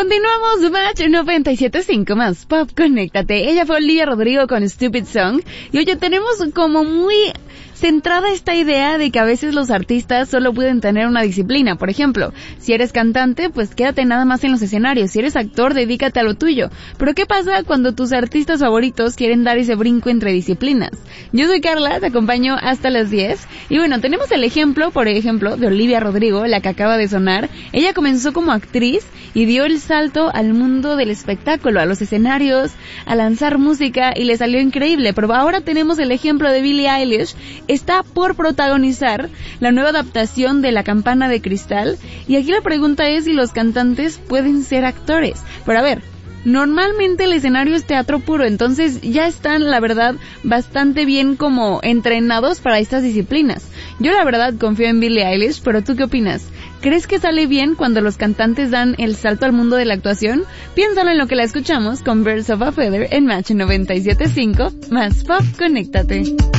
Continuamos, Match 97.5 más Pop, conéctate. Ella fue Olivia Rodrigo con Stupid Song. Y oye, tenemos como muy centrada esta idea de que a veces los artistas solo pueden tener una disciplina. Por ejemplo, si eres cantante, pues quédate nada más en los escenarios. Si eres actor, dedícate a lo tuyo. Pero ¿qué pasa cuando tus artistas favoritos quieren dar ese brinco entre disciplinas? Yo soy Carla, te acompaño hasta las 10. Y bueno, tenemos el ejemplo, por ejemplo, de Olivia Rodrigo, la que acaba de sonar. Ella comenzó como actriz y dio el salto al mundo del espectáculo, a los escenarios, a lanzar música, y le salió increíble. Pero ahora tenemos el ejemplo de Billie Eilish. Está por protagonizar la nueva adaptación de La Campana de Cristal, y aquí la pregunta es si los cantantes pueden ser actores. Pero a ver, normalmente el escenario es teatro puro, entonces ya están, la verdad, bastante bien como entrenados para estas disciplinas. Yo la verdad confío en Billie Eilish, pero ¿tú qué opinas? ¿Crees que sale bien cuando los cantantes dan el salto al mundo de la actuación? Piénsalo en lo que la escuchamos con Birds of a Feather en Match 97.5 más Pop, conéctate.